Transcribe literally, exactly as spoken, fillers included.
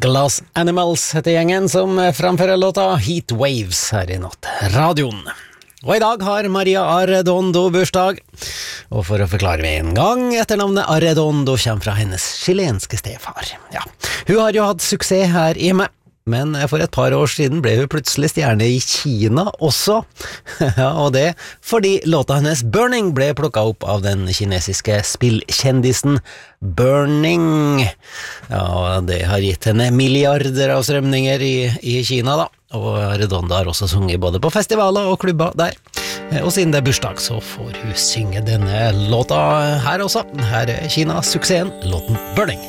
Glass Animals heter gjengen som framfører låta Heat Waves her i nattradioen. Og i dag har Maria Arredondo bursdag, og for å forklare med en gang, etternavnet Arredondo kommer fra hennes chilenske stefar. Ja, hun har jo hatt suksess her hjemme, men for et par år siden ble hun plutselig stjerne i Kina også. Ja, og det fordi låta hennes Burning ble plukket opp av den kinesiske spillkjendisen Burning. Ja, og det har gitt henne milliarder av strømninger i, i Kina da. Og Redondo har også sunget både på festivaler og klubber der. Og siden det er bursdag så får hun synge denne låta her også. Her er Kina-suksessen, låten Burning.